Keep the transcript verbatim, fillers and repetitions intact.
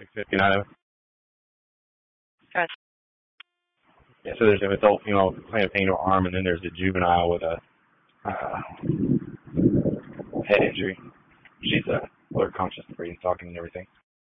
six fifty-nine. Gotcha. Yeah, so there's an adult female playing a painted arm, and then there's a juvenile with a uh, head injury. She's uh, alert conscious and breathing, talking and everything.